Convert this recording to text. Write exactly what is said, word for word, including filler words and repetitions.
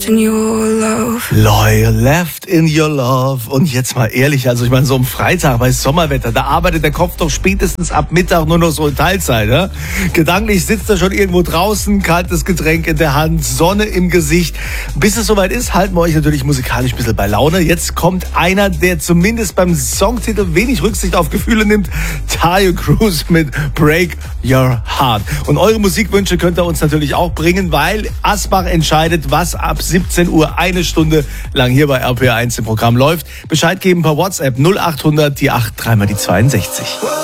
In your love. Loyal left in your love. Und jetzt mal ehrlich, also ich meine, so am Freitag bei Sommerwetter, da arbeitet der Kopf doch spätestens ab Mittag nur noch so in Teilzeit. Ne? Gedanklich sitzt er schon irgendwo draußen, kaltes Getränk in der Hand, Sonne im Gesicht. Bis es soweit ist, halten wir euch natürlich musikalisch ein bisschen bei Laune. Jetzt kommt einer, der zumindest beim Songtitel wenig Rücksicht auf Gefühle nimmt. Taio Cruz mit Break Your Heart. Und eure Musikwünsche könnt ihr uns natürlich auch bringen, weil Asbach entscheidet, was ab siebzehn Uhr eine Stunde lang hier bei R P R eins im Programm läuft. Bescheid geben per WhatsApp null acht hundert, die acht, dreimal die zweiundsechzig.